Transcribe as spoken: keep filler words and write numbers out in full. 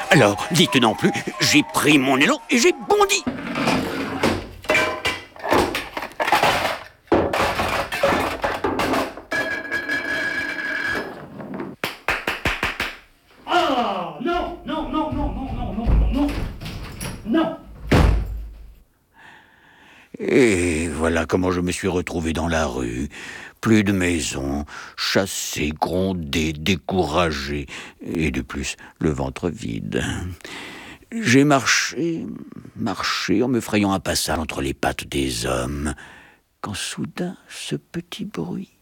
Alors, dites non plus, j'ai pris mon élan et j'ai bondi. Ah non, non, non, non, non, non, non, non, non, non. Et voilà comment je me suis retrouvé dans la rue. Plus de maison, chassé, grondé, découragé, et de plus, le ventre vide. J'ai marché, marché en me frayant un passage entre les pattes des hommes, quand soudain ce petit bruit.